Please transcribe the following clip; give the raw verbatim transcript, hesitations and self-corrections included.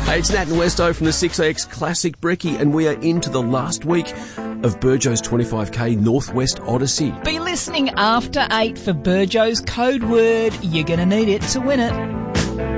Hey, it's Nat and Westo from the six X Classic Brekkie, and we are into the last week of Burjo's twenty-five K Northwest Odyssey. Be listening after eight for Burjo's code word. You're going to need it to win it.